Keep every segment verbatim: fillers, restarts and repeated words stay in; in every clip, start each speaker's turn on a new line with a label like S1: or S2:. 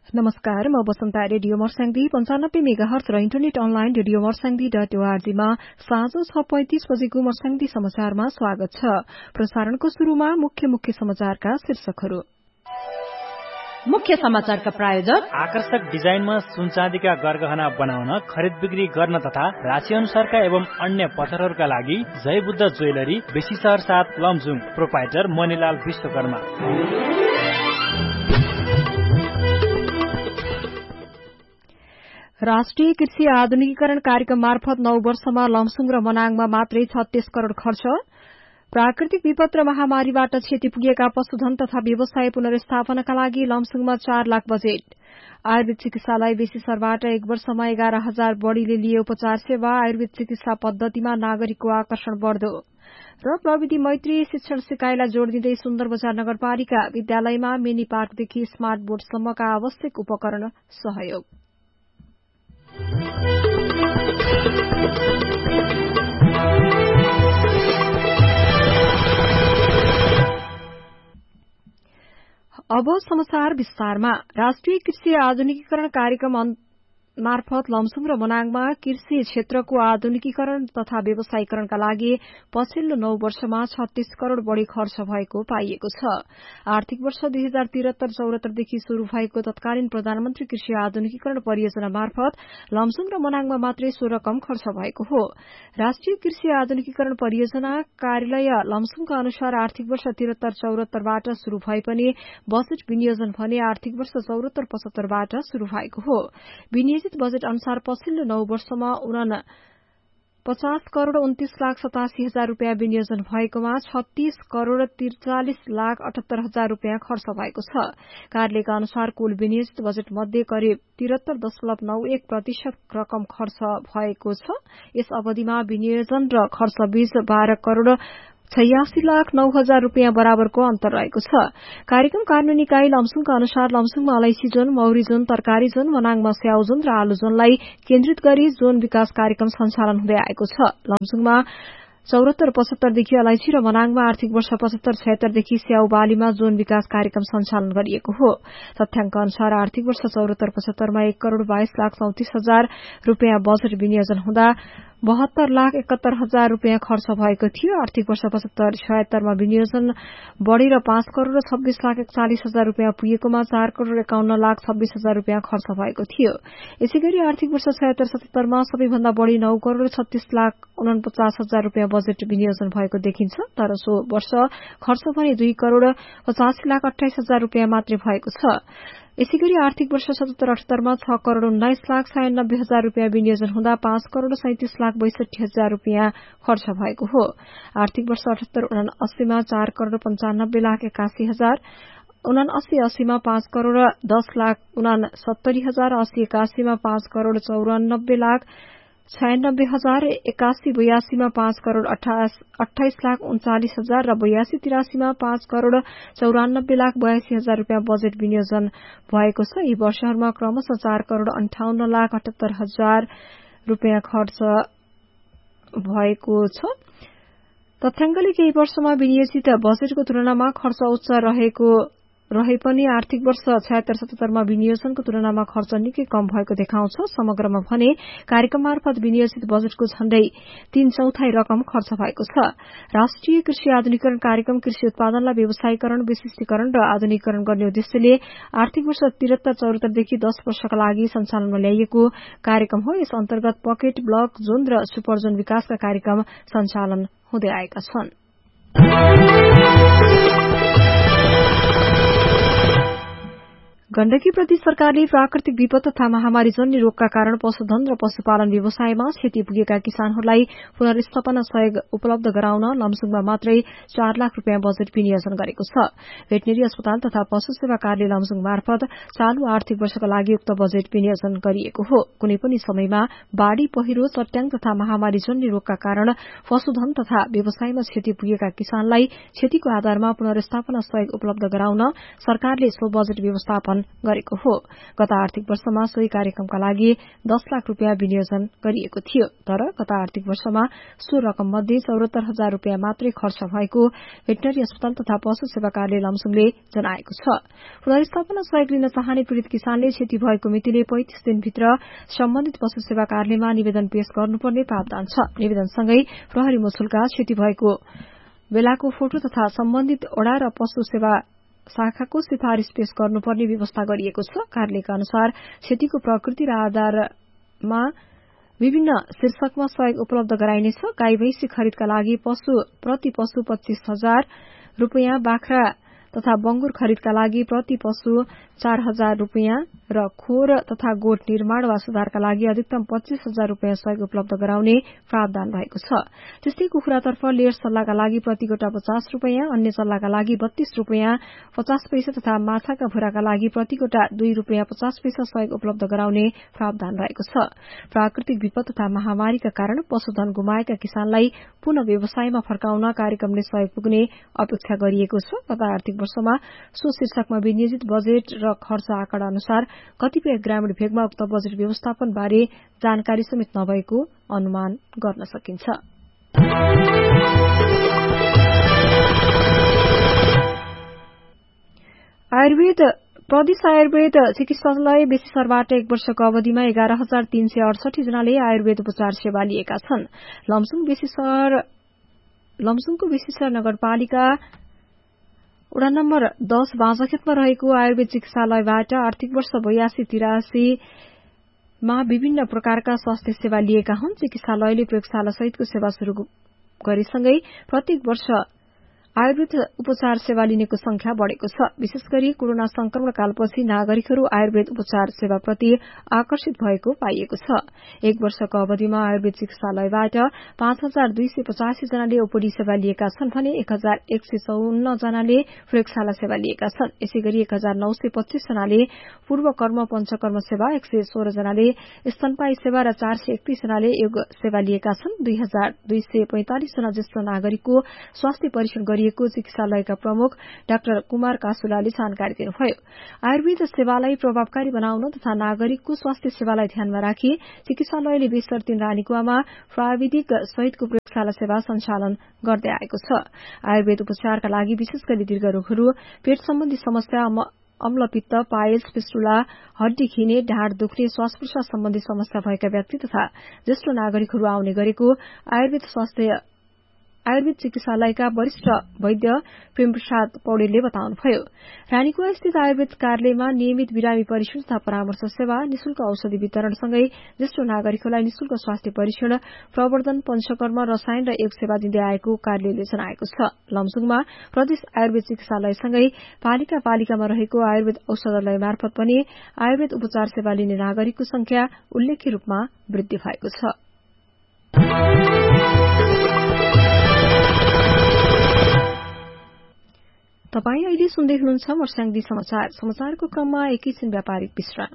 S1: नमस्कार, म बसन्ता रेडियो मर्स्याङ्दी पञ्चानब्बे मेगाहर्ज र internet online radio Marsyangdi dot ओआरजीमा साँझ छ पैंतिस बजेको मर्स्याङ्दी समाचारमा स्वागत छ। प्रसारणको शुरूमा मुख्य मुख्य समाचारका शीर्षकहरू।
S2: मुख्य समाचारका प्रायोजक
S3: आकर्षक डिजाइनमा सुनचाँदीका गरगहना बनाउन, खरिद बिक्री गर्न तथा राशि अनुसारका एवं अन्य पत्थरहरूका लागि जय बुद्ध ज्वेलरी, बेसी शहर सात, लमजुङ। प्रोपाइटर मणिलाल विश्वकर्मा।
S1: राष्ट्रिय कृषि आधुनिकीकरण कार्यक्रम मार्फत नौ वर्षमा लमसुङ र मनाङमा मात्रै छत्तीस करोड़ खर्च। प्राकृतिक विपद र महामारीबाट क्षति पुगेका पशुधन तथा व्यवसाय पुनर्स्थापनाका लागि लमसुङमा चार लाख बजेट। आयुर्वेद चिकित्सालय बेसीसरबाट एक वर्षमा एघार हजार बढ़ीले लिए उपचार सेवा। आयुर्वेद चिकित्सा पद्धतिमा नागरिकको आकर्षण बढ़दो। र प्रविधि मैत्री शिक्षण सिकाइलाई जोड़ दिँदै सुन्दर बजार नगरपालिका विद्यालयमा मिनी पार्कदेखि स्मार्ट बोर्डसम्मका आवश्यक उपकरण सहयोग। अब समाचार विस्तारमा। राष्ट्रिय कृषि आधुनिकीकरण कार्यक्रम मार्फत लमसुङ र मनाङमा कृषि क्षेत्रको आधुनिकीकरण तथा व्यवसायीकरणका लागि पछिल्लो नौ वर्षमा छत्तीस करोड़ बढ़ी खर्च भएको पाइएको छ। आर्थिक वर्ष दुई हजार त्रिहत्तर चौरात्तरदेखि शुरू भएको तत्कालीन प्रधानमन्त्री कृषि आधुनिकीकरण परियोजना मार्फत लमसुङ र मनाङमा मात्रै सो रकम खर्च भएको हो। राष्ट्रिय कृषि आधुनिकीकरण परियोजना कार्यालय लमसुङका अनुसार आर्थिक वर्ष त्रिहत्तर चौरात्तरबाट शुरू भए पनि बजेट विनियोजन भने आर्थिक वर्ष चौरात्तर पचहत्तरबाट शुरू भएको हो। विनियोजित बजेट अनुसार पछिल्लो नौ वर्षमा उना पचास करोड़ उन्तीस लाख सतासी हजार रूपियाँ विनियोजन भएकोमा छत्तीस करोड़ त्रिचालिस लाख अठहत्तर हजार रूपियाँ खर्च भएको छ। कार्यालयका अनुसार कुल विनियोजित बजेट मध्ये करिब त्रिहत्तर दशमलव नौ एक प्रतिशत रकम खर्च भएको छ। यस अवधिमा विनियोजन र खर्च बीच बाह्र करोड़ छयासी लाख नौ हजार रूपियाँ बराबरको अन्तर रहेको छ। कार्यक्रम कार्यान्वयन इकाई लमसुङका अनुसार लमसुङमा अलैची जोन, मौरी जोन, तरकारी जोन, मनाङमा स्याउ जोन र आलु जोनलाई केन्द्रित गरी जोन विकास कार्यक्रम सञ्चालन हुँदै आएको छ। लमसुङमा चौरात्तर पचहत्तरदेखि अलैची र मनाङमा आर्थिक वर्ष पचहत्तर छयत्तरदेखि स्याउ बालीमा जोन विकास कार्यक्रम सञ्चालन गरिएको हो। तथ्याङ्क अनुसार आर्थिक वर्ष चौरात्तर पचहत्तरमा एक करोड़ बाइस लाख चौतिस हजार रूपियाँ बजेट विनियोजन हुँदा बहत्तर लाख एकहत्तर हजार रूपियाँ खर्च भएको थियो। आर्थिक वर्ष पचहत्तर छयत्तरमा विनियोजन बढ़ेर पाँच करोड़ छब्बीस लाख एकचालिस हजार रूपियाँ पुगेकोमा चार करोड़ एकाउन्न लाख छब्बीस हजार रूपियाँ खर्च भएको थियो। यसै गरी आर्थिक वर्ष छयत्तर सतहत्तरमा सबैभन्दा बढ़ी नौ करोड़ छत्तीस लाख उनपचास हजार रूपियाँ बजेट विनियोजन भएको देखिन्छ। तर सो वर्ष खर्च भने दुई करोड़ पचासी लाख अठाइस हजार रूपियाँ मात्रै भएको छ। यसै गरी आर्थिक वर्ष सतहत्तर अठहत्तरमा छ करोड़ उन्नाइस लाख छयानब्बे हजार रूपियाँ विनियोजन हुँदा पाँच करोड़ सैंतिस लाख बैसठी हजार रूपियाँ खर्च भएको हो। आर्थिक वर्ष अठहत्तर उनासीमा चार करोड़ पञ्चानब्बे लाख एकासी हजार, उनासी अस्सीमा पाँच करोड़ दस लाख उनासत्तरी हजार, अस्सी एकासीमा पाँच करोड़ चौरानब्बे लाख छयानब्बे हजार, एकासी बयासीमा पाँच करोड़ अठाइस लाख उन्चालिस हजार र बयासी तिरासीमा पाँच करोड़ चौरानब्बे लाख बयासी हजार रूपियाँ बजेट विनियोजन भएको छ। यी वर्षहरूमा क्रमशः चार करोड़ अन्ठाउन्न लाख अठहत्तर हजार रूपियाँ खर्च भएको छ। तथ्याङ्कले केही वर्षमा विनियोजित बजेटको तुलनामा खर्च उच्च रहेको रहे पनि आर्थिक वर्ष छयत्तर सतहत्तरमा विनियोजनको तुलनामा खर्च निकै कम भएको देखाउँछ। समग्रमा भने कार्यक्रम मार्फत विनियोजित बजेटको झण्डै तीन चौथाई रकम खर्च भएको छ। राष्ट्रिय कृषि आधुनिकीकरण कार्यक्रम कृषि उत्पादनलाई व्यवसायीकरण, विशिष्टीकरण र आधुनिकीकरण गर्ने उद्देश्यले आर्थिक वर्ष त्रिहत्तर चौरात्तरदेखि दश वर्षका लागि सञ्चालनमा ल्याइएको कार्यक्रम हो। यस अन्तर्गत पकेट, ब्लक, जोन र सुपर जोन विकासका कार्यक्रम सञ्चालन हुँदै आएका छन्। गण्डकी प्रदेश सरकारले प्राकृतिक विपद तथा महामारी जन्य रोगका कारण पशुधन र पशुपालन व्यवसायमा क्षति पुगेका किसानहरूलाई पुनर्स्थापना सहयोग उपलब्ध गराउन लमसुङमा मात्रै चार लाख रूपियाँ बजेट विनियोजन गरेको छ। भेटनेरी अस्पताल तथा पशु सेवा कार्यालय लमसुङ मार्फत चालू आर्थिक वर्षका लागि उक्त बजेट विनियोजन गरिएको हो। कुनै पनि समयमा बाढ़ी, पहिरो, चट्याङ तथा महामारी जन्य रोगका कारण पशुधन तथा व्यवसायमा क्षति पुगेका किसानलाई क्षतिको आधारमा पुनर्स्थापना सहयोग उपलब्ध गराउन सरकारले सो बजेट व्यवस्थापन आयोजन गरेको हो। गत आर्थिक वर्षमा सोही कार्यक्रमका लागि दस लाख रूपियाँ विनियोजन गरिएको थियो, तर गत आर्थिक वर्षमा सो रकम मध्ये चौरात्तर हजार रूपियाँ मात्रै खर्च भएको भेटनरी अस्पताल तथा पशु सेवा कार्यालय लमसुङले जनाएको छ। पुनर्स्थापना सहयोग लिन चाहने पीड़ित किसानले क्षति भएको मितिले पैंतिस दिनभित्र सम्बन्धित पशु सेवा कार्यालयमा निवेदन पेश गर्नुपर्ने प्रावधान छ। निवेदनसँगै प्रहरी मुसुल्का, क्षति भएको बेलाको फोटो तथा सम्बन्धित ओडा र पशु सेवा शाखाको सिफारिश पेश गर्नुपर्ने व्यवस्था गरिएको छ। कार्यालयका अनुसार क्षतिको प्रकृति र आधारमा विभिन्न शीर्षकमा सहयोग उपलब्ध गराइनेछ। गाई भैंसी खरिदका लागि पशु प्रति पशु पच्चीस हजार रूपियाँ, बाख्रा तथा बंगुर खरिदका लागि प्रति पशु चार हजार रूपियाँ र खोर तथा गोठ निर्माण वा सुधारका लागि अधिकतम पच्चीस हजार रूपियाँ सहयोग उपलब्ध गराउने प्रावधान रहेको छ। त्यस्तै कुखुरातर्फ लेयर सल्लाहका लागि प्रतिगोटा पचास रूपियाँ, अन्य सल्लाहका लागि बत्तीस रूपियाँ पचास पैसा तथा माछाका भुराका लागि प्रतिगोटा दुई रूपियाँ पचास पैसा सहयोग उपलब्ध गराउने प्रावधान रहेको छ। प्राकृतिक विपद तथा महामारीका कारण पशुधन गुमाएका किसानलाई पुनः व्यवसायमा फर्काउन कार्यक्रमले सहयोग पुग्ने अपेक्षा गरिएको छ। गत आर्थिक वर्षमा सो शीर्षकमा विनियोजित बजेट र खर्च आँकडा अनुसार कतिपय ग्रामीण भेगमा उक्त बजेट व्यवस्थापन बारे जानकारी समेत नभएको अनुमान गर्न सकिन्छ। आयुर्वेद प्रदेश आयुर्वेद चिकित्सालय बेसीसरबाट एक वर्षको अवधिमा एघार हजार तीन सय अडसठी जनाले आयुर्वेद उपचार सेवा लिएका छन्। लमसुङ बेसीसर लमसुङको बेसीसर नगरपालिका वडा नम्बर दस बाँझखेतमा रहेको आयुर्वेद चिकित्सालयबाट आर्थिक वर्ष बयासी तिरासीमा विभिन्न प्रकारका स्वास्थ्य सेवा लिएका हुन्। चिकित्सालयले प्रयोगशाला सहितको सेवा शुरू गरेसँगै प्रत्येक वर्ष आयुर्वेद उपचार सेवा लिनेको संख्या बढ़ेको छ। विशेष गरी कोरोना संक्रमण कालपछि नागरिकहरू आयुर्वेद उपचार सेवाप्रति आकर्षित भएको पाइएको छ। एक वर्षको अवधिमा आयुर्वेद चिकित्सालयबाट पाँच हजार दुई सय पचासी जनाले ओपीडी सेवा लिएका छन् भने एक हजार एक सय चौन्न जनाले प्रयोगशाला सेवा लिएका छन्। यसै गरी एक हजार नौ सय पच्चीस जनाले पूर्व कर्म पंचकर्म सेवा, एक सय सोह्र जनाले स्तनपायी सेवा र चार सय एकतीस जनाले योग सेवा लिएका छन्। दुई हजार दुई सय पैंतालिस जना ज्येष्ठ नागरिकको स्वास्थ्य परीक्षण गरिएको चिकित्सालयका प्रमुख डाक्टर कुमार कासुलाले जानकारी दिनुभयो। आयुर्वेद सेवालाई प्रभावकारी बनाउन तथा नागरिकको स्वास्थ्य सेवालाई ध्यानमा राखी चिकित्सालयले बेसर तीन रानीकुवामा प्राविधिक सहितको प्रयोगशाला सेवा सञ्चालन गर्दै आएको छ। आयुर्वेद उपचारका लागि विशेष गरी दीर्घ रोगहरू, पेट सम्बन्धी समस्या, अम्लपित्त, पाइल्स, फिस्टुला, हड्डी खिने, ढाड दुख्ने, श्वास प्रश्वास सम्बन्धी समस्या भएका व्यक्ति तथा ज्येष्ठ नागरिकहरू आउने गरेको आयुर्वेद स्वास्थ्य आयुर्वेद चिकित्सालयका वरिष्ठ वैद्य प्रेमप्रसाद पौडेलले बताउनुभयो। रानीकुवा स्थित आयुर्वेद कार्यालयमा नियमित बिरामी परीक्षण तथा परामर्श सेवा, निशुल्क औषधि वितरणसँगै ज्येष्ठ नागरिकहरूलाई निशुल्क स्वास्थ्य परीक्षण, प्रवर्धन, पंचकर्म, रसायन र योग सेवा दिँदै आएको कार्यालयले जनाएको छ। लमसुङमा प्रदेश आयुर्वेद चिकित्सालयसँगै पालिका पालिकामा रहेको आयुर्वेद औषधालय मार्फत पनि आयुर्वेद उपचार सेवा लिने नागरिकको संख्या उल्लेख्य रूपमा वृद्धि भएको छ। तपाई अहिले सुन्दै हुनुहुन्छ मर्स्याङदी समाचार। समाचारको क्रममा एकैछिन व्यापारिक विश्राम।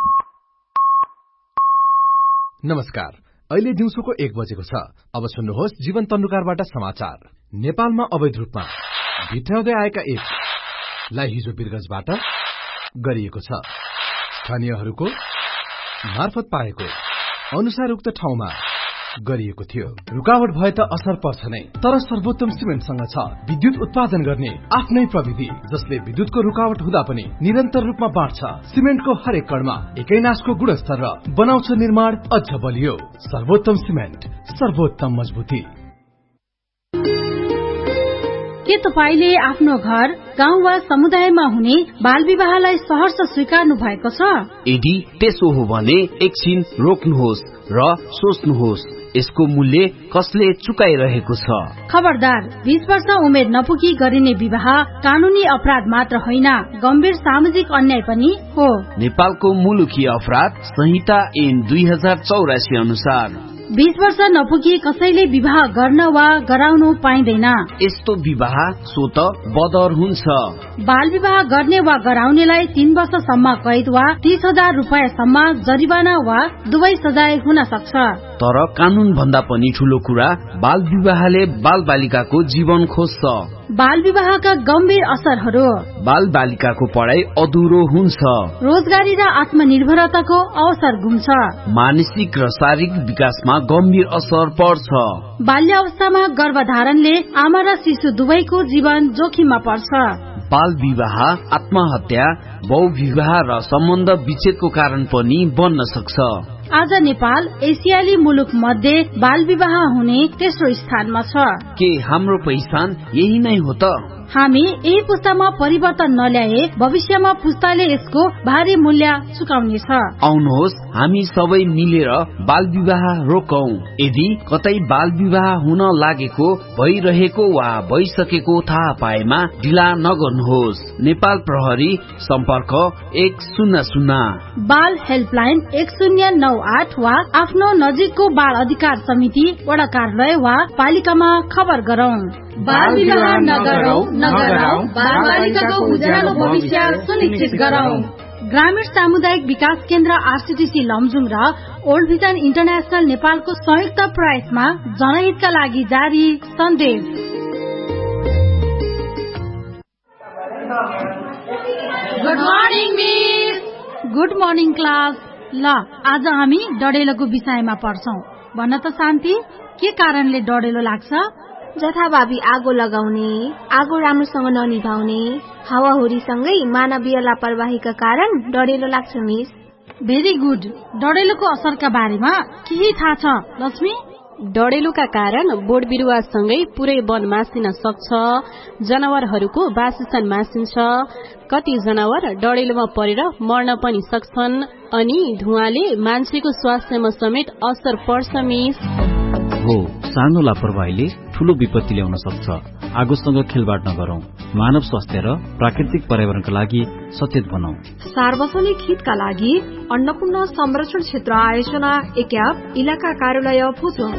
S4: नमस्कार, अहिले दिउँसोको एक बजेको छ। अब सुन्नुहोस् जीवन तन्डुकारबाट समाचार। नेपालमा अवैध रूपमा भित्राउँदै आएका एक लाई हिजो बिरगंजबाट गरिएको छ। स्थानीयहरूको मार्फत पाएको अनुसार उक्त ठाउँमा गरिएको थियो। रुकावट भए त असर पर्छ नै, तर सर्वोत्तम सिमेन्टसँग छ विद्युत उत्पादन गर्ने आफ्नै प्रविधि, जसले विद्युतको रुकावट हुँदा पनि निरन्तर रूपमा बाँड्छ। सिमेन्टको हरेक कणमा एकै नासको गुणस्तर र बनाउँछ निर्माण अझ बलियो। सर्वोत्तम सिमेन्ट, सर्वोत्तम मजबुती।
S2: के तपाईले आफ्नो घर, गाउँ वा समुदायमा हुने बाल विवाहलाई सहर्ष स्वीकार्नु भएको छ?
S5: यदि त्यसो हो भने एकछिन रोक्नुहोस् र सोच्नुहोस्, यसको मूल्य कसले चुकाइरहेको छ?
S2: खबरदार, बीस वर्ष उमेर नपुगी गरिने विवाह कानूनी अपराध मात्र होइन, गम्भीर सामाजिक अन्याय पनि हो।
S5: नेपालको मुलुकी अपराध संहिता ऐन दुई हजार चौरासी अनुसार
S2: बीस वर्ष नपुगी कसैले विवाह गर्न वा गराउनु पाइँदैन।
S5: यस्तो विवाह स्वत बदर हुन्छ।
S2: बाल विवाह गर्ने वा गराउनेलाई तीन वर्षसम्म कैद वा तीस हजार रूपियाँसम्म जरिवाना वा दुवै सजाय हुन सक्छ।
S5: तर कानून भन्दा पनि ठूलो कुरा बाल विवाहले बाल बालिकाको जीवन खोज्छ।
S2: बाल विवाहका गम्भीर असरहरू,
S5: बाल बालिकाको पढाइ अधुरो हुन्छ,
S2: रोजगारी र आत्मनिर्भरताको अवसर गुम्छ,
S5: मानसिक र शारीरिक विकासमा गम्भीर असर पर्छ।
S2: बाल्यावस्थामा गर्भधारणले आमा र शिशु दुवैको जीवन जोखिममा पर्छ।
S5: बाल विवाह आत्महत्या, बहुविवाह र सम्बन्ध विच्छेदको कारण पनि बन्न सक्छ।
S2: आज नेपाल एसियाली मुलुक मध्ये बाल विवाह हुने तेस्रो स्थानमा छ।
S5: के हाम्रो पहिचान यही नै हो त?
S2: हामी यही पुस्तामा परिवर्तन नल्याए भविष्यमा पुस्ताले यसको भारी मूल्य चुकाउनेछ।
S5: आउनुहोस् हामी सबै मिलेर बाल विवाह रोकौं। यदि कतै बाल विवाह हुन लागेको, भइरहेको वा भइसकेको थाहा पाएमा ढिला नगर्नुहोस्। नेपाल प्रहरी सम्पर्क एक शून्य शून्य,
S2: बाल हेल्पलाइन एक शून्य नौ आठ वा आफ्नो नजिकको बाल अधिकार समिति वडा कार्यालय वा पालिकामा खबर गरौं।
S6: बाल विवाह नगरौं, नगरौं, बाल बालिकाको उज्यालो भविष्य सुनिश्चित गरौं।
S2: ग्रामीण सामुदायिक विकास केन्द्र आरसीटीसी लमजुङ र ओल्ड भिजन इन्टरनेशनल नेपालको संयुक्त प्रयासमा जनहितका लागि जारी सन्देश।
S6: Good morning miss.
S2: Good morning class. ल आज हामी डडेलोको विषयमा पढ्छौं। भन्न त शान्ति, के कारणले डडेलो लाग्छ?
S7: जथाभावी आगो लगाउने, आगो राम्रोसँग ननिभाउने, हावाहुरीसँगै मानवीय लापरवाहीका कारण डडेलो लाग्छ मिस।
S2: Very good. डडेलोको असरका बारेमा केही थाहा छ लक्ष्मी?
S8: डडेलोका कारण बोट बिरुवासँगै पुरै वन मासिन सक्छ, जनावरहरूको वासस्थान मासिन्छ, कति जनावर डडेलोमा परेर मर्न पनि सक्छन्, अनि धुवाले मान्छेको स्वास्थ्यमा समेत असर पर्छ मिस।
S9: हो, सानो लापरवाहीले ठूलो विपत्ति ल्याउन सक्छ। आगोसँग खेलबाड नगरौं। मानव स्वास्थ्य र प्राकृतिक पर्यावरणका लागि सचेत बनौं।
S1: सार्वजनिक हितका लागि अन्नपूर्ण संरक्षण क्षेत्र आयोजना एक्याप इलाका कार्यालय भुजोङ।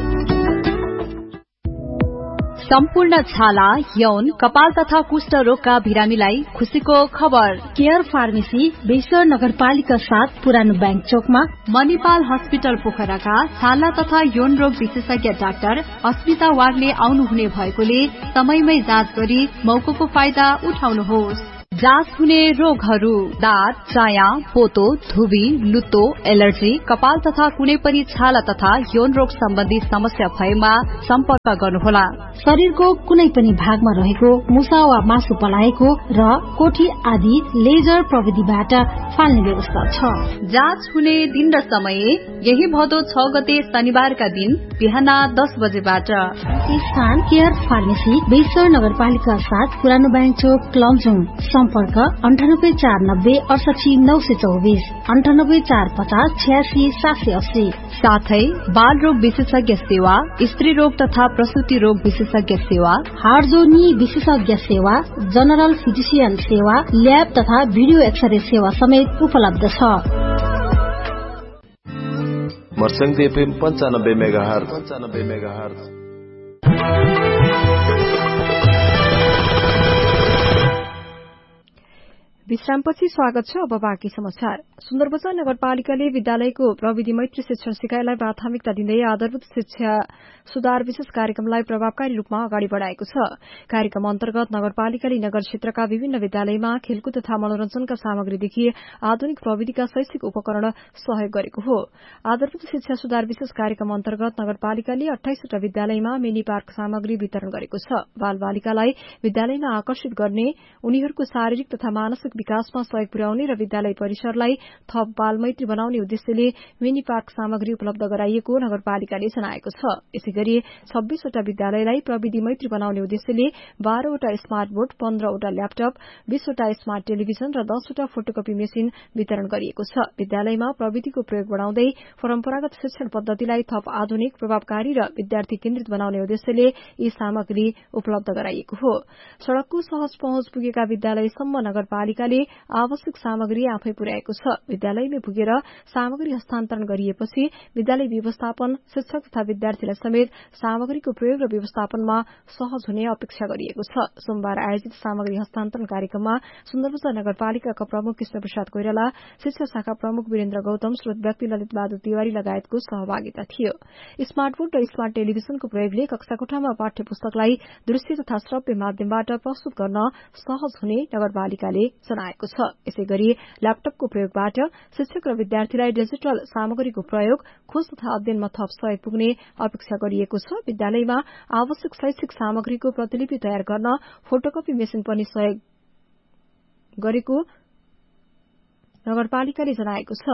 S10: सम्पूर्ण छाला, यौन, कपाल तथा कुष्ठ रोगका बिरामीलाई खुशीको खबर।
S2: केयर फार्मेसी बेसर नगरपालिका साथ पुरानो बैंक चोकमा,
S10: मणिपाल हस्पिटल पोखराका छाला तथा यौन रोग विशेषज्ञ डाक्टर अस्मिता वागले आउनुहुने भएकोले समयमै जाँच गरी मौकाको फाइदा उठाउनुहोस्। जाँच हुने रोगहरू: दाँत, चाया, पोतो, धुबी, लुतो, एलर्जी, कपाल तथा कुनै पनि छाला तथा यौन रोग सम्बन्धी समस्या भएमा सम्पर्क गर्नुहोला।
S2: शरीरको कुनै पनि भागमा रहेको मुसा वा मासु पलाएको र कोठी आदि लेजर प्रविधिबाट फाल्ने व्यवस्था छ।
S10: जाँच हुने दिन र समय यही भदौ छ गते शनिबारका दिन बिहान दस बजेबाट।
S2: स्थान केयर फार्मेसी बेसर नगरपालिका साथ पुरानो बैंक चोक लमजुङ। सम्पर्क अन्ठानब्बे चार नब्बे अडसठी नौ सय चौबिस, अन्ठानब्बे चार पचास छ्यासी सात सय अस्सी।
S10: साथै बाल रोग विशेषज्ञ सेवा, स्त्री रोग तथा प्रसुति रोग विशेषज्ञ सेवा,
S2: हार्जोनी विशेषज्ञ सेवा, जनरल फिजिशियन सेवा, ल्याब तथा भिडियो एक्सरे सेवा समेत उपलब्ध छ।
S11: मर्सङ्गी एफएम पञ्चानब्बे मेगाहर्ज पञ्चानब्बे मेगाहर्ज।
S1: विश्रामपछि स्वागत छ। अब बाँकी समाचार। सुन्दरबजार नगरपालिकाले विद्यालयको प्रविधि मैत्री शिक्षण सिकाइलाई प्राथमिकता दिँदै आधारभूत शिक्षा सुधार विशेष कार्यक्रमलाई प्रभावकारी रूपमा अगाडि बढ़ाएको छ। कार्यक्रम अन्तर्गत नगरपालिकाले नगर क्षेत्रका विभिन्न विद्यालयमा खेलकुद तथा मनोरञ्जनका सामग्रीदेखि आधुनिक प्रविधिका शैक्षिक उपकरण सहयोग गरेको हो। आधारभूत शिक्षा सुधार विशेष कार्यक्रम अन्तर्गत नगरपालिकाले अठाइसवटा विद्यालयमा मिनी पार्क सामग्री वितरण गरेको छ। बाल बालिकालाई विद्यालयमा आकर्षित गर्ने, उनीहरूको शारीरिक तथा मानसिक विकासमा सहयोग पुर्याउने र विद्यालय परिसरलाई थप बाल मैत्री बनाउने उद्देश्यले मिनी पार्क सामग्री उपलब्ध गराइएको नगरपालिकाले जनाएको छ। यसैगरी छब्बीसवटा विद्यालयलाई प्रविधि मैत्री बनाउने उद्देश्यले बाह्रवटा स्मार्ट बोर्ड, पन्ध्रवटा ल्यापटप, बीसवटा स्मार्ट टेलिभिजन र दसवटा फोटोकपी मेसिन वितरण गरिएको छ। विद्यालयमा प्रविधिको प्रयोग बढ़ाउँदै परम्परागत शिक्षण पद्धतिलाई थप आधुनिक, प्रभावकारी र विद्यार्थी केन्द्रित बनाउने उद्देश्यले यी सामग्री उपलब्ध गराइएको हो। सड़कको सहज पहुँच पुगेका विद्यालयसम्म नगरपालिकाले नगरपालिकाले आवश्यक सामग्री आफै पुर्याएको छ। विद्यालयमै पुगेर सामग्री हस्तान्तरण गरिएपछि विद्यालय व्यवस्थापन, शिक्षक तथा विद्यार्थीलाई समेत सामग्रीको प्रयोग र व्यवस्थापनमा सहज हुने अपेक्षा गरिएको छ। सोमबार आयोजित सामग्री हस्तान्तरण कार्यक्रममा सुन्दरबजार नगरपालिकाका प्रमुख कृष्णप्रसाद कोइराला, शिक्षा शाखा प्रमुख वीरेन्द्र गौतम, स्रोत व्यक्ति ललित बहादुर तिवारी लगायतको सहभागिता थियो। स्मार्ट बोर्ड र स्मार्ट टेलिभिजनको प्रयोगले कक्षाकोठामा पाठ्य पुस्तकलाई दृश्य तथा श्रव्य माध्यमबाट प्रस्तुत गर्न सहज हुने नगरपालिकाले जनाएको छ। यसै गरी ल्यापटपको प्रयोगबाट शिक्षक र विद्यार्थीलाई डिजिटल सामग्रीको प्रयोग, खोज तथा अध्ययनमा थप सहयोग पुग्ने अपेक्षा गरिएको छ। विद्यालयमा आवश्यक शैक्षिक सामग्रीको प्रतिलिपि तयार गर्न फोटोकपी मेसिन पनि सहयोग गरेको नगरपालिकाले जनाएको छ।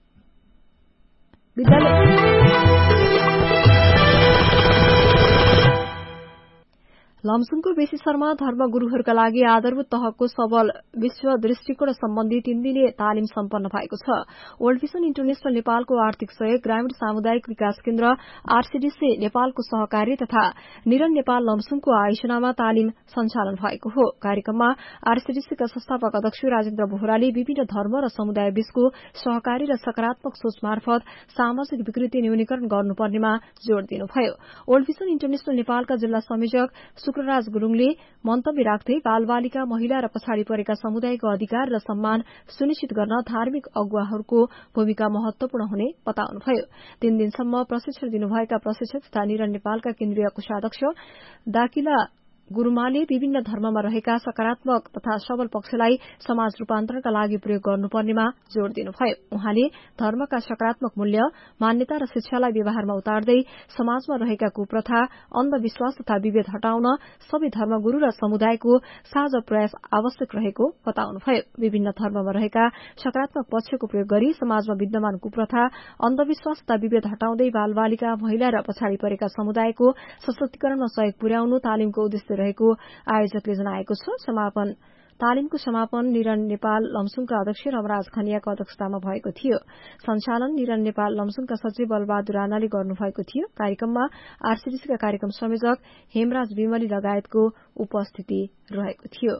S1: लमजुङको बेसीसरमा धर्मगुरूहरूका लागि आधारभूत तहको सबल विश्व दृष्टिकोण सम्बन्धी तीन दिने तालिम सम्पन्न भएको छ। वर्ल्ड भिजन इन्टरनेशनल नेपालको आर्थिक सहयोग, ग्रामीण सामुदायिक विकास केन्द्र आरसीडीसी नेपालको सहकार्य तथा निरन नेपाल लमजुङको आयोजनामा तालिम सञ्चालन भएको हो। कार्यक्रममा आरसीडीसीका संस्थापक अध्यक्ष राजेन्द्र बोहराले विभिन्न धर्म र समुदाय बीचको सहकारी र सकारात्मक सोच मार्फत सामाजिक विकृति न्यूनीकरण गर्नुपर्नेमा जोड़ दिनुभयो। वर्ल्ड भिजन इन्टरनेशनल नेपालका जिल्ला संयोजक शुक्रराज गुरूङले मन्तव्य राख्दै बालबालिका, महिला र पछाडि परेका समुदायको अधिकार र सम्मान सुनिश्चित गर्न धार्मिक अगुवाहरूको भूमिका महत्वपूर्ण हुने बताउनुभयो। तीन दिनसम्म प्रशिक्षण दिनुभएका प्रशिक्षक तथा निरन नेपालका केन्द्रीय कोषाध्यक्ष दाकिला गुरूमाले विभिन्न धर्ममा रहेका सकारात्मक तथा सबल पक्षलाई समाज रूपान्तरणका लागि प्रयोग गर्नुपर्नेमा जोड़ दिनुभयो। उहाँले धर्मका सकारात्मक मूल्य, मान्यता र शिक्षालाई व्यवहारमा उतार्दै समाजमा रहेका कुप्रथा, अन्धविश्वास तथा विभेद हटाउन सबै धर्मगुरू र समुदायको साझा प्रयास आवश्यक रहेको बताउनुभयो। विभिन्न धर्ममा रहेका सकारात्मक पक्षको प्रयोग गरी समाजमा विद्यमान कुप्रथा, अन्धविश्वास तथा विभेद हटाउँदै बालबालिका, महिला र पछाडि परेका समुदायको सशक्तिकरणमा सहयोग पुर्याउनु तालिमको उद्देश्य रहेको आयोजकले जनाएको छ। समापन तालिमको समापन निरन नेपाल लमजुङका अध्यक्ष रमराज खनियाको अध्यक्षतामा भएको थियो। सञ्चालन निरन नेपाल लमजुङका सचिव बलबहादुर राणाले गर्नुभएको थियो। कार्यक्रममा आरसीडीसीका कार्यक्रम संयोजक हेमराज विमली लगायतको उपस्थिति रहेको थियो।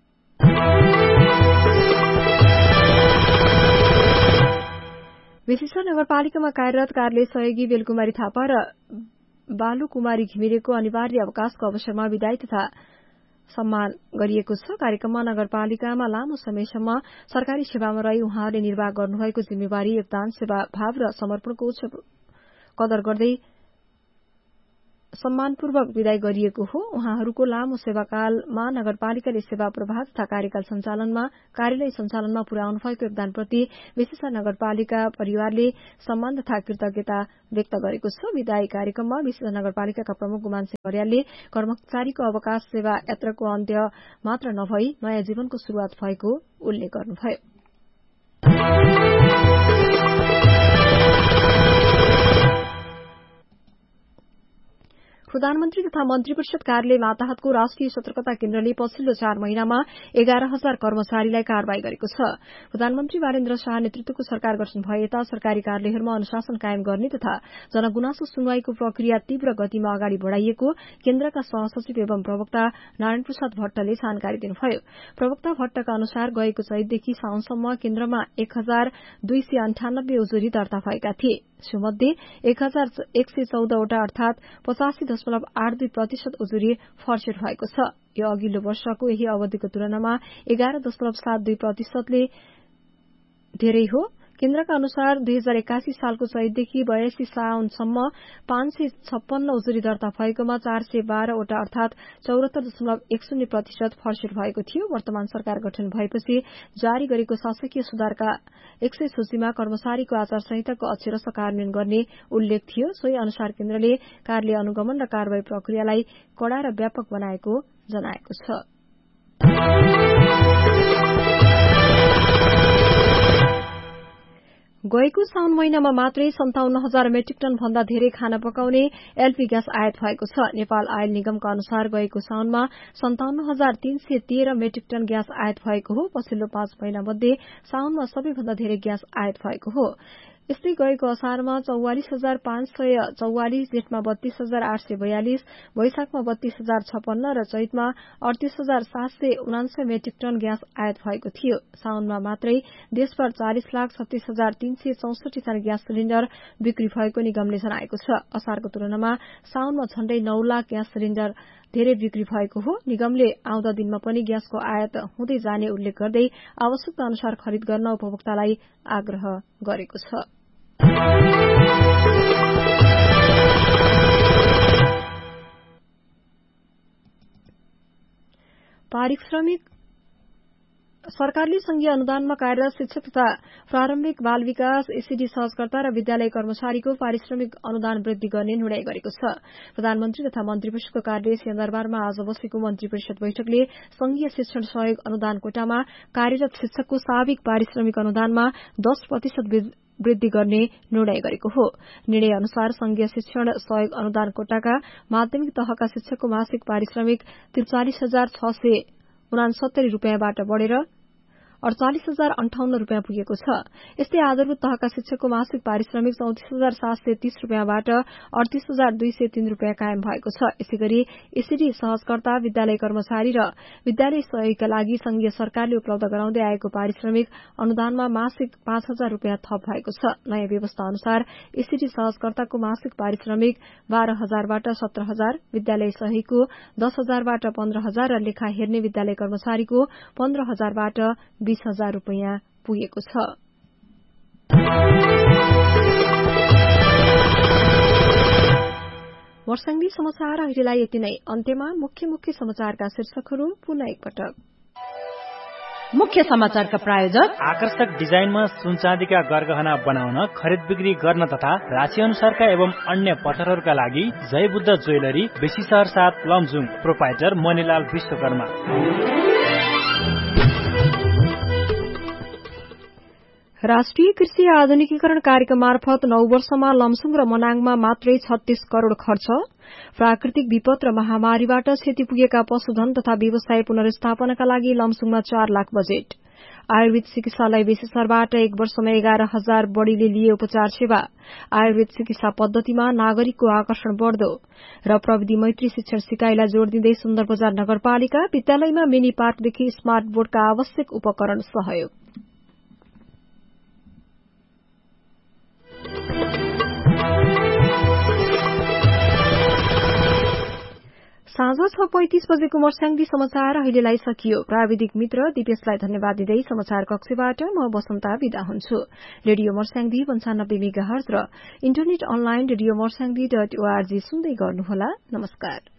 S1: विशिष्ट नगरपालिकामा कार्यरत कार्यालय सहयोगी बेलकुमारी थापा र बालुकुमारी घिमिरेको अनिवार्य अवकाशको अवसरमा विदाई तथा सम्मान गरिएको छ। कार्यक्रममा नगरपालिकामा लामो समयसम्म सरकारी सेवामा रही उहाँहरूले निर्वाह गर्नुभएको जिम्मेवारी, योगदान, सेवा भाव र समर्पणको उच्च कदर गर्दै सम्मानपूर्वक विदाई गरिएको हो। उहाँहरूको लामो सेवाकालमा नगरपालिकाले सेवा प्रवाह तथा कार्यकाल सञ्चालनमा कार्यालय सञ्चालनमा पुर्याउनु भएको योगदानप्रति विशेष नगरपालिका परिवारले सम्मान तथा कृतज्ञता व्यक्त गरेको छ। विदाई कार्यक्रममा विशेष नगरपालिकाका प्रमुख गुमान सिंह अर्यालले कर्मचारीको अवकाश सेवा यात्राको अन्त्य मात्र नभई नयाँ जीवनको शुरूआत भएको उल्लेख गर्नुभयो। प्रधानमन्त्री तथा मन्त्री परिषद कार्यालय माताहतको राष्ट्रिय सतर्कता केन्द्रले पछिल्लो चार महिनामा एघार हजार कर्मचारीलाई कार्यवाही गरेको छ। प्रधानमन्त्री बालेन्द्र शाह नेतृत्वको सरकार गठन भए यता सरकारी कार्यालयहरूमा अनुशासन कायम गर्ने तथा जनगुनासो सुनवाईको प्रक्रिया तीव्र गतिमा अगाडि बढ़ाइएको केन्द्रका सहसचिव एवं प्रवक्ता नारायण प्रसाद भट्टले जानकारी दिनुभयो। प्रवक्ता भट्टका अनुसार गएको चैतदेखि साउनसम्म केन्द्रमा एक हजार दुई सय अन्ठानब्बे उजुरी दर्ता भएका थिए। यसमध्ये एक हजार एक सय चौधवटा अर्थात पचासी दशमलव आठ दुई प्रतिशत उजुरी फर्सेट भएको छ। यो अघिल्लो वर्षको यही अवधिको तुलनामा एघार दशमलव सात दुई प्रतिशतले धेरै हो। केन्द्रका अनुसार दुई हजार एकासी सालको चैतदेखि बयासी साउनसम्म पाँच सय छप्पन्न उजुरी दर्ता भएकोमा चार सय बाह्रवटा अर्थात चौरात्तर दशमलव एक शून्य प्रतिशत फर्सेट भएको थियो। वर्तमान सरकार गठन भएपछि जारी गरेको शासकीय सुधारका एक सय सूचीमा कर्मचारीको आचार संहिताको अक्षरश कार्यान्वयन गर्ने उल्लेख थियो। सोही अनुसार केन्द्रले कार्यालय अनुगमन र कार्यवाही प्रक्रियालाई कड़ा र व्यापक बनाएको जनाएको छ। गएको साउन महिनामा मात्रै सन्ताउन्न हजार मेट्रिक टन भन्दा धेरै खाना पकाउने एलपी ग्यास आयात भएको छ। नेपाल आयल निगमका अनुसार गएको साउनमा सन्ताउन्न हजार तीन सय तेह्र मेट्रिक टन ग्यास आयात भएको हो। पछिल्लो पाँच महिना मध्ये साउनमा सबैभन्दा धेरै ग्यास आयात भएको हो। यस्तै गएको असारमा चौवालिस हजार पाँच सय चौवालिस, जेठमा बत्तीस हजार आठ सय बयालिस, वैशाखमा बत्तीस हजार छपन्न र चैतमा अडतीस हजार सात सय उनान्सय मेट्रिक टन ग्यास आयात भएको थियो। साउनमा मात्रै देशभर चालिस लाख छत्तीस हजार तीन सय चौसठी थान ग्यास सिलिण्डर बिक्री भएको निगमले जनाएको छ। असारको तुलनामा साउनमा झण्डै नौ लाख ग्यास सिलिण्डर धेरै बिक्री भएको हो। निगमले आउँदा दिनमा पनि ग्यासको आयात हुँदै जाने उल्लेख गर्दै आवश्यकता अनुसार खरिद गर्न उपभोक्तालाई आग्रह गरेको छ। पारिश्रमिक सरकारले संघीय अनुदानमा कार्यरत शिक्षक तथा प्रारम्भिक बाल विकास एसीडी सहजकर्ता र विद्यालय कर्मचारीको पारिश्रमिक अनुदान वृद्धि गर्ने निर्णय गरेको छ। प्रधानमन्त्री तथा मन्त्री परिषदको कार्यालय सिंहदरबारमा आज बसेको मन्त्री परिषद बैठकले संघीय शिक्षण सहयोग अनुदान कोटामा कार्यरत शिक्षकको साविक पारिश्रमिक अनुदानमा दस प्रतिशत वृद्धि गर्ने निर्णय गरेको हो। निर्णय अनुसार संघीय शिक्षण सहयोग अनुदान कोटाका माध्यमिक तहका शिक्षकको मासिक पारिश्रमिक त्रिचालिस हजार छ सय उनासत्तरी रूपियाँबाट बढ़ेर अड़चालिस हजार अन्ठाउन्न रूपियाँ पुगेको छ। यस्तै आधारभूत तहका शिक्षकको मासिक पारिश्रमिक चौतिस हजार सात सय तीस रूपियाँबाट अड़तीस हजार दुई सय तीन रूपियाँ कायम भएको छ। यसै गरी एसीडी सहजकर्ता, विद्यालय कर्मचारी र विद्यालय सहयोगका लागि संघीय सरकारले उपलब्ध गराउँदै आएको पारिश्रमिक अनुदानमा मासिक पाँच हजार रूपियाँ थप भएको छ। नयाँ व्यवस्था अनुसार एसीडी सहजकर्ताको मासिक पारिश्रमिक बाह्र हजारबाट सत्र हजार, विद्यालय सहयोगको दस हजारबाट पन्ध्र हजार र लेखा हेर्ने विद्यालय कर्मचारीको पन्ध्र हजारबाट बीस हजार रूपियाँ पुगेको छ। वर्षाङ्गी समाचार अहिलेलाई यति नै। अन्त्यमा मुख्य मुख्य समाचारका शीर्षकहरू पुनः एकपटक।
S10: मुख्य समाचारका प्रायोजक
S3: आकर्षक डिजाइनमा सुनचाँदीका गरगहना बनाउन, खरिद बिक्री गर्न तथा राशि अनुसारका एवं अन्य पत्थरहरूका लागि जय बुद्ध ज्वेलरी, बेसी शहर सात, लमजुङ। प्रोपाइटर मणिलाल विश्वकर्मा।
S1: राष्ट्रिय कृषि आधुनिकीकरण कार्यक्रम मार्फत नौ वर्षमा लमसुङ र मनाङमा मात्रै छत्तीस करोड़ खर्च। प्राकृतिक विपद र महामारीबाट क्षति पुगेका पशुधन तथा व्यवसाय पुनर्स्थापनाका लागि लमसुङमा चार लाख बजेट। आयुर्वेद चिकित्सालय बेसीसरबाट एक वर्षमा एघार हजार बढ़ीले लिए उपचार सेवा। आयुर्वेद चिकित्सा पद्धतिमा नागरिकको आकर्षण बढ़दो र प्रविधि मैत्री शिक्षण सिकाइलाई जोड़ दिँदै सुन्दर बजार नगरपालिका विद्यालयमा मिनी पार्कदेखि स्मार्ट बोर्डका आवश्यक उपकरण सहयोग। साँझ छ पैंतिस बजेको मर्स्याङ्गी समाचार अहिलेलाई सकियो। प्राविधिक मित्र दिपेशलाई धन्यवाद दिँदै समाचार कक्षबाट म बसन्ता विदा हुन्छु। रेडियो मर्स्याङ्गी पञ्चानब्बे मेगाहर्ज र internet online radio मर्स्याङ्गी dot ORG सुन्दै गर्नुहोला। नमस्कार।